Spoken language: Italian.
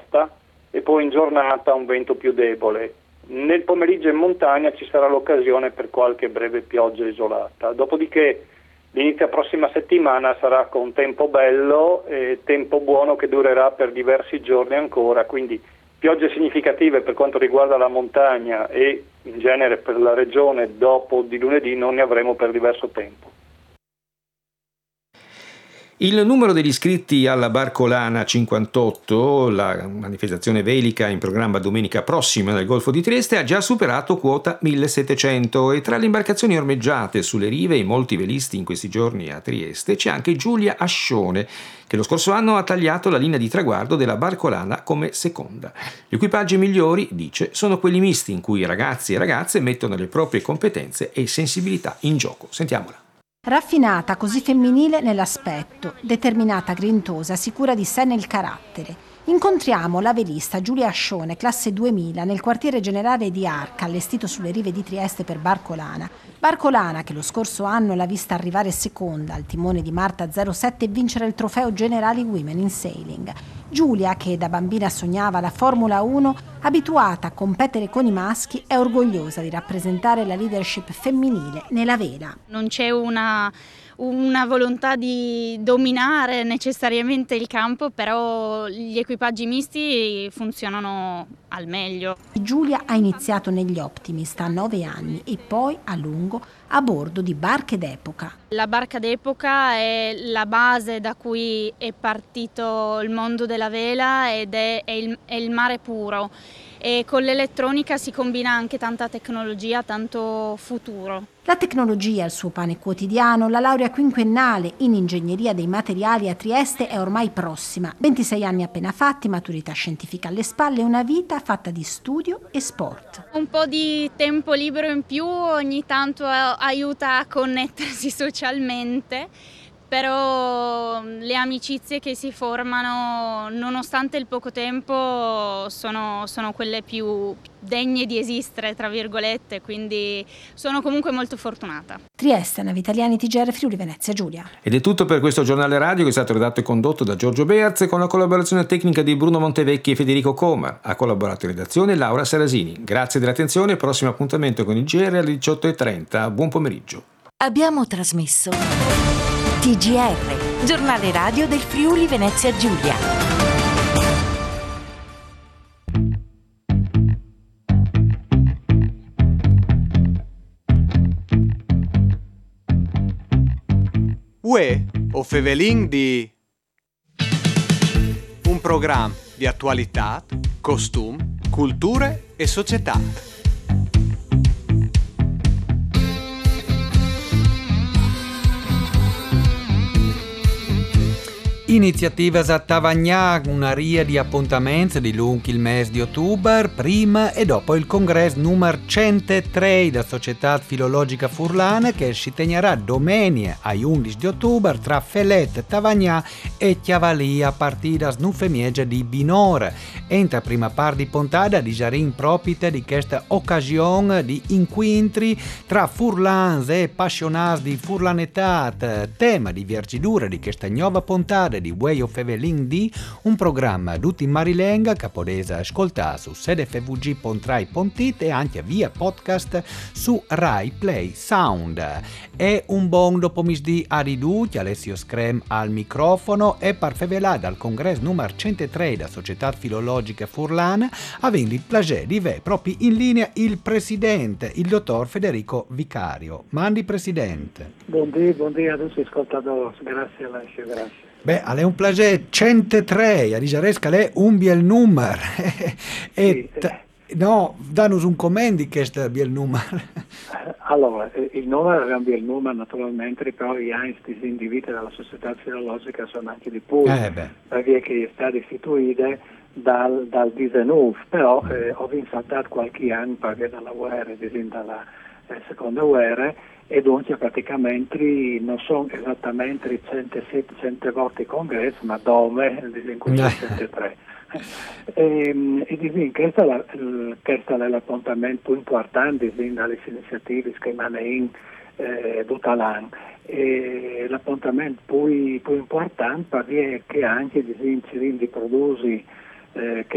costa e poi in giornata un vento più debole. Nel pomeriggio in montagna ci sarà l'occasione per qualche breve pioggia isolata. Dopodiché l'inizio prossima settimana sarà con tempo bello e tempo buono che durerà per diversi giorni ancora, quindi piogge significative per quanto riguarda la montagna e in genere per la regione dopo di lunedì non ne avremo per diverso tempo. Il numero degli iscritti alla Barcolana 58, la manifestazione velica in programma domenica prossima nel Golfo di Trieste, ha già superato quota 1700 e tra le imbarcazioni ormeggiate sulle rive e i molti velisti in questi giorni a Trieste c'è anche Giulia Ascione, che lo scorso anno ha tagliato la linea di traguardo della Barcolana come seconda. Gli equipaggi migliori, dice, sono quelli misti in cui ragazzi e ragazze mettono le proprie competenze e sensibilità in gioco. Sentiamola. Raffinata, così femminile nell'aspetto, determinata, grintosa, sicura di sé nel carattere. Incontriamo la velista Giulia Ascione, classe 2000, nel quartiere generale di Arca, allestito sulle rive di Trieste per Barcolana. Barcolana che lo scorso anno l'ha vista arrivare seconda al timone di Marta 07 e vincere il trofeo Generali Women in Sailing. Giulia, che da bambina sognava la Formula 1, abituata a competere con i maschi, è orgogliosa di rappresentare la leadership femminile nella vela. Non c'è una volontà di dominare necessariamente il campo, però gli equipaggi misti funzionano al meglio. Giulia ha iniziato negli Optimist a 9 anni e poi a lungo a bordo di barche d'epoca. La barca d'epoca è la base da cui è partito il mondo della vela ed è il mare puro. E con l'elettronica si combina anche tanta tecnologia, tanto futuro. La tecnologia è il suo pane quotidiano, la laurea quinquennale in ingegneria dei materiali a Trieste è ormai prossima. 26 anni appena fatti, maturità scientifica alle spalle e una vita fatta di studio e sport. Un po' di tempo libero in più ogni tanto aiuta a connettersi socialmente, però le amicizie che si formano nonostante il poco tempo sono quelle più degne di esistere, tra virgolette, quindi sono comunque molto fortunata. Trieste, Navi Italiani, TGR Friuli Venezia Giulia. Ed è tutto per questo giornale radio che è stato redatto e condotto da Giorgio Bearz con la collaborazione tecnica di Bruno Montevecchi e Federico Coma. Ha collaborato in redazione Laura Sarasini. Grazie dell'attenzione, prossimo appuntamento con il GR alle 18:30. Buon pomeriggio. Abbiamo trasmesso TGR, giornale radio del Friuli Venezia Giulia. Uè, o Fevelin di un programma di attualità, costum, culture e società. Iniziativa a Tavagnà, una ria di appuntamenti di lungo il mese di ottobre, prima e dopo il congresso numero 103 della Società Filologica Furlana che si tegnerà domenica ai 11 di ottobre tra Felette, Tavagnà e Chiavalia a partire da Snuffemiege di Binore. Entra prima parte di puntata di Jarin propite di questa occasione di incontri tra furlans e passionati di furlanetat, tema di vergidura di questa nuova puntata di Way of Evelyn D, un programma tutti in marilenga che potete ascoltare su sedefvg.rai.it e anche via podcast su Rai Play Sound. È un buon dopomesdì a riduti, Alessio Screm al microfono e per fevelare dal congresso numero 103 della Società Filologica Furlana, avendo il piacere di vedere proprio in linea il presidente, il dottor Federico Vicario. Mandi presidente. Buondì a tutti ascoltatori, grazie Alessio, grazie. Beh, è un piacere 103, a Rijaresca è un biel numero. No, danos un commento di questo biel numero. Allora, il numero è un biel numero naturalmente, però gli anni di individui della società filologica sono anche di più, perché è stata istituita dal 19, però ho saltato qualche anno perché dalla guerra, dalla seconda guerra, e dunque praticamente non sono esattamente 107 volte il congresso, ma dove nel 103. E questo è l'appuntamento più importante dalle iniziative che vanno in tutta l'anno. E l'appuntamento più importante è che anche di prodotti che